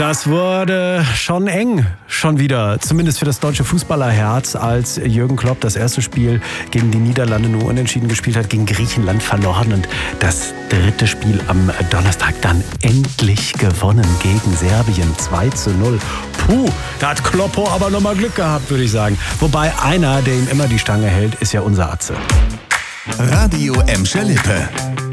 Das wurde schon eng, schon wieder, zumindest für das deutsche Fußballerherz, als Jürgen Klopp das erste Spiel gegen die Niederlande nur unentschieden gespielt hat, gegen Griechenland verloren und das dritte Spiel am Donnerstag dann endlich gewonnen gegen Serbien 2:0. Puh, da hat Kloppo aber nochmal Glück gehabt, würde ich sagen. Wobei einer, der ihm immer die Stange hält, ist ja unser Atze. Radio Emscher Lippe.